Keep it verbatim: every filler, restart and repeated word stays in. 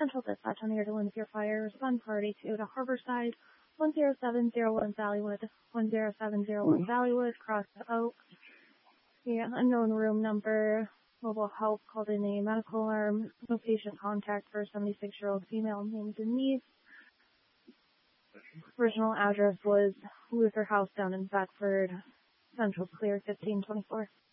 Central Dispatch on air to Lindsay Fire. Respond party two to Harborside, one zero seven zero one Valleywood, one zero seven zero one Valleywood, Cross Oak. Yeah, unknown room number. Mobile help called in a medical alarm. No patient contact for a seventy-six-year-old female named Denise. Original address was Luther House down in Beckford. Central clear fifteen twenty-four.